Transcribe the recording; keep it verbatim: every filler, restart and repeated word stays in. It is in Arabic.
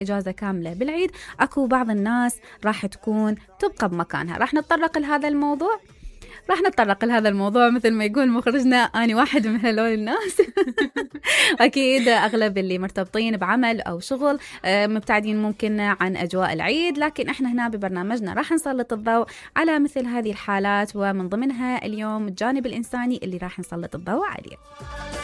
إجازة كاملة بالعيد، أكو بعض الناس راح تكون تبقى بمكانها. راح نتطرق لهذا الموضوع راح نتطرق لهذا الموضوع مثل ما يقول مخرجنا، أنا واحد من هلول الناس. أكيد أغلب اللي مرتبطين بعمل أو شغل مبتعدين ممكن عن أجواء العيد، لكن إحنا هنا ببرنامجنا راح نسلط الضوء على مثل هذه الحالات، ومن ضمنها اليوم الجانب الإنساني اللي راح نسلط الضوء عليه.